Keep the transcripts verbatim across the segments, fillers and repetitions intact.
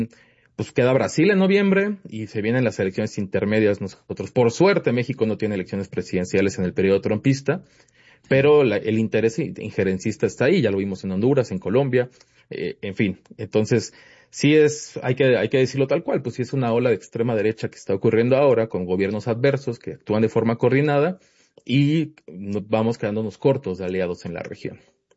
pues queda Brasil en noviembre y se vienen las elecciones intermedias nosotros. Por suerte, México no tiene elecciones presidenciales en el periodo trumpista, pero la, el interés injerencista está ahí, ya lo vimos en Honduras, en Colombia, eh, en fin. Entonces, sí es, hay que, hay que decirlo tal cual, pues sí es una ola de extrema derecha que está ocurriendo ahora con gobiernos adversos que actúan de forma coordinada y nos vamos quedándonos cortos de aliados en la región.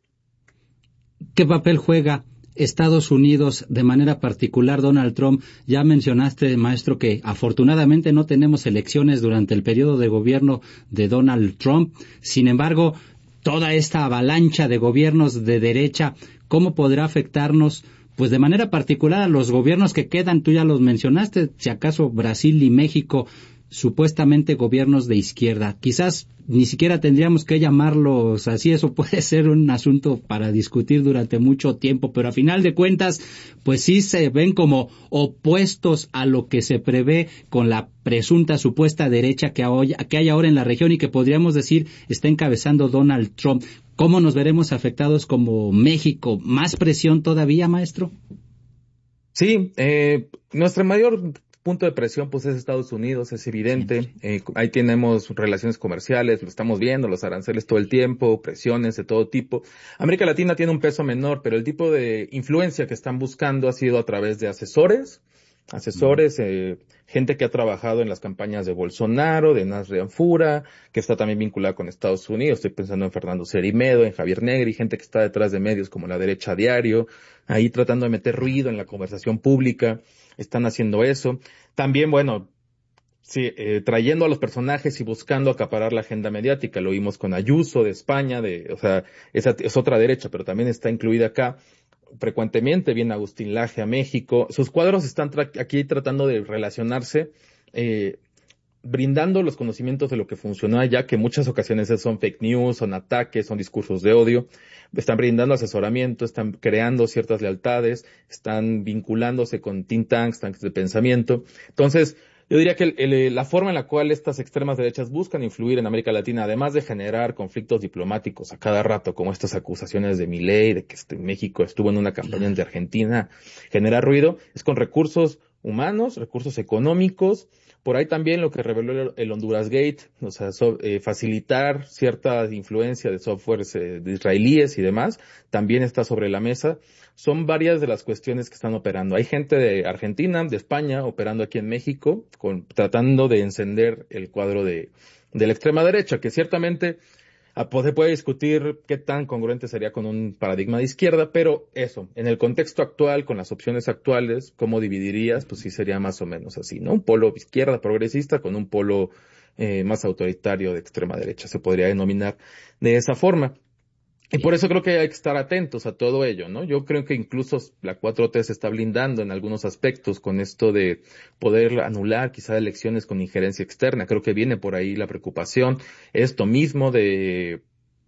¿Qué papel juega Estados Unidos, de manera particular Donald Trump? Ya mencionaste, maestro, que afortunadamente no tenemos elecciones durante el periodo de gobierno de Donald Trump. Sin embargo, toda esta avalancha de gobiernos de derecha, ¿cómo podrá afectarnos? Pues de manera particular a los gobiernos que quedan, tú ya los mencionaste, si acaso Brasil y México, supuestamente gobiernos de izquierda. Quizás ni siquiera tendríamos que llamarlos así, eso puede ser un asunto para discutir durante mucho tiempo, pero a final de cuentas, pues sí se ven como opuestos a lo que se prevé con la presunta supuesta derecha que hay ahora en la región y que podríamos decir está encabezando Donald Trump. ¿Cómo nos veremos afectados como México? ¿Más presión todavía, maestro? Sí, eh, nuestra mayor punto de presión pues es Estados Unidos, es evidente. Eh, ahí tenemos relaciones comerciales, lo estamos viendo, los aranceles todo el tiempo, presiones de todo tipo. América Latina tiene un peso menor, pero el tipo de influencia que están buscando ha sido a través de asesores, asesores, eh, gente que ha trabajado en las campañas de Bolsonaro, de Nas Rianfura, que está también vinculada con Estados Unidos. Estoy pensando en Fernando Cerimedo, en Javier Negri, gente que está detrás de medios como La Derecha Diario, ahí tratando de meter ruido en la conversación pública. Están haciendo eso. También, bueno, sí, eh, trayendo a los personajes y buscando acaparar la agenda mediática. Lo vimos con Ayuso de España, de, o sea, esa es otra derecha, pero también está incluida acá. Frecuentemente viene Agustín Laje a México. Sus cuadros están tra- aquí tratando de relacionarse, eh, brindando los conocimientos de lo que funcionó allá, que en muchas ocasiones son fake news, son ataques, son discursos de odio. Están brindando asesoramiento, están creando ciertas lealtades, están vinculándose con think tanks, tanques de pensamiento. Entonces, yo diría que el, el, la forma en la cual estas extremas derechas buscan influir en América Latina, además de generar conflictos diplomáticos a cada rato, como estas acusaciones de Milei, de que este, México estuvo en una campaña de Argentina, genera ruido, es con recursos humanos, recursos económicos. Por ahí también lo que reveló el Honduras Gate, o sea, so, eh, facilitar cierta influencia de softwares eh, de israelíes y demás, también está sobre la mesa. Son varias de las cuestiones que están operando. Hay gente de Argentina, de España, operando aquí en México, con, tratando de encender el cuadro de, de la extrema derecha, que ciertamente se puede discutir qué tan congruente sería con un paradigma de izquierda, pero eso, en el contexto actual, con las opciones actuales, ¿cómo dividirías? Pues sí sería más o menos así, ¿no? Un polo izquierda progresista con un polo eh, más autoritario de extrema derecha, se podría denominar de esa forma. Y por eso creo que hay que estar atentos a todo ello, ¿no? Yo creo que incluso la cuatro T se está blindando en algunos aspectos con esto de poder anular quizá elecciones con injerencia externa. Creo que viene por ahí la preocupación. Esto mismo de,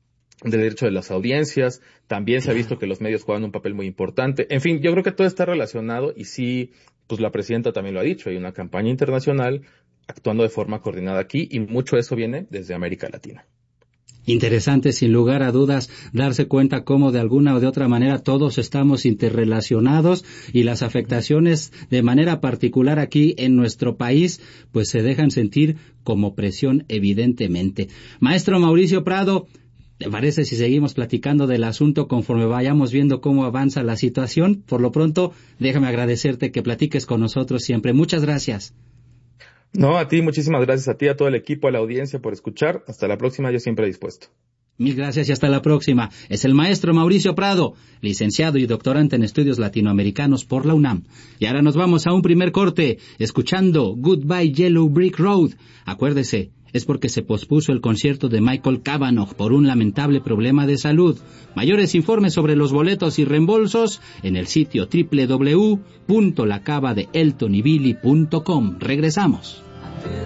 de derecho de las audiencias. También se ha visto que los medios juegan un papel muy importante. En fin, yo creo que todo está relacionado y sí, pues la presidenta también lo ha dicho. Hay una campaña internacional actuando de forma coordinada aquí y mucho de eso viene desde América Latina. Interesante, sin lugar a dudas, darse cuenta cómo de alguna o de otra manera todos estamos interrelacionados y las afectaciones de manera particular aquí en nuestro país pues se dejan sentir como presión evidentemente. Maestro Mauricio Prado, ¿te parece si seguimos platicando del asunto conforme vayamos viendo cómo avanza la situación? Por lo pronto, déjame agradecerte que platiques con nosotros siempre. Muchas gracias. No, a ti, muchísimas gracias a ti, a todo el equipo, a la audiencia por escuchar. Hasta la próxima, yo siempre dispuesto. Mil gracias y hasta la próxima. Es el maestro Mauricio Prado, licenciado y doctorante en estudios latinoamericanos por la UNAM. Y ahora nos vamos a un primer corte, escuchando Goodbye Yellow Brick Road. Acuérdese, es porque se pospuso el concierto de Michael Cavanaugh por un lamentable problema de salud. Mayores informes sobre los boletos y reembolsos en el sitio doble u doble u doble u punto la cava de elton y billy punto com. Regresamos.